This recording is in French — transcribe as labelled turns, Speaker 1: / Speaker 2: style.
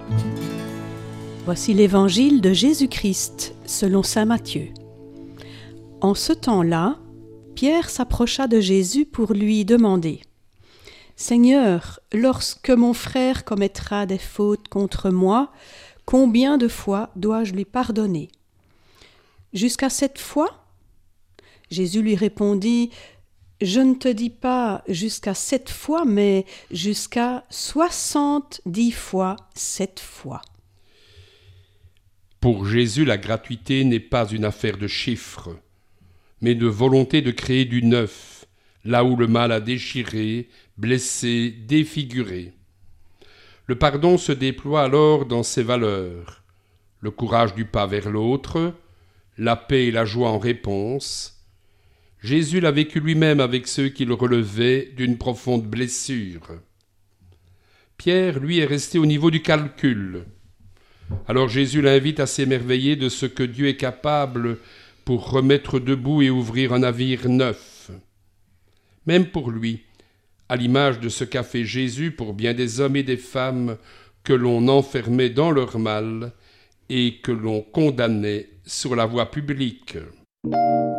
Speaker 1: Voici l'évangile de Jésus-Christ selon saint Matthieu. En ce temps-là, Pierre s'approcha de Jésus pour lui demander : « Seigneur, lorsque mon frère commettra des fautes contre moi, combien de fois dois-je lui pardonner ? Jusqu'à 7 fois ? » Jésus lui répondit : « Je ne te dis pas jusqu'à 7 fois, mais jusqu'à 70 fois 7 fois. »
Speaker 2: Pour Jésus, la gratuité n'est pas une affaire de chiffres, mais de volonté de créer du neuf, là où le mal a déchiré, blessé, défiguré. Le pardon se déploie alors dans ses valeurs, le courage du pas vers l'autre, la paix et la joie en réponse. Jésus l'a vécu lui-même avec ceux qui le relevaient d'une profonde blessure. Pierre, lui, est resté au niveau du calcul. Alors Jésus l'invite à s'émerveiller de ce que Dieu est capable pour remettre debout et ouvrir un navire neuf. Même pour lui, à l'image de ce qu'a fait Jésus pour bien des hommes et des femmes que l'on enfermait dans leur mal et que l'on condamnait sur la voie publique.